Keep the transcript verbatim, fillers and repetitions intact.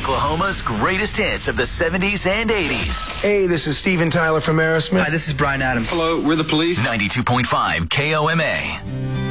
Oklahoma's greatest hits of the seventies and eighties. Hey, this is Steven Tyler from Aerosmith. Hi, this is Bryan Adams. Hello, we're the Police. ninety-two point five K O M A.